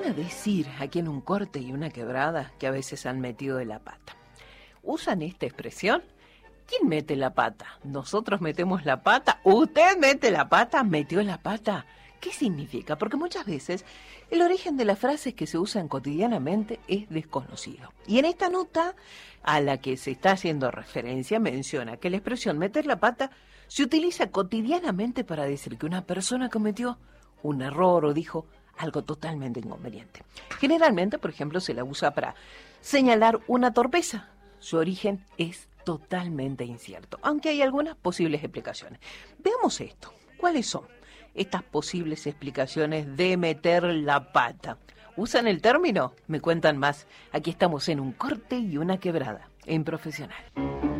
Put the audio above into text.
van a decir aquí en Un Corte y una Quebrada que a veces han metido de la pata. ¿Usan esta expresión? ¿Quién mete la pata? ¿Nosotros metemos la pata? ¿Usted mete la pata? ¿Metió la pata? ¿Qué significa? Porque muchas veces el origen de las frases que se usan cotidianamente es desconocido. Y en esta nota a la que se está haciendo referencia menciona que la expresión meter la pata se utiliza cotidianamente para decir que una persona cometió un error o dijo algo totalmente inconveniente. Generalmente, por ejemplo, se la usa para señalar una torpeza. Su origen es totalmente incierto, aunque hay algunas posibles explicaciones. Veamos esto. ¿Cuáles son estas posibles explicaciones de meter la pata? ¿Usan el término? Me cuentan más. Aquí estamos en Un Corte y una Quebrada, en Profesional.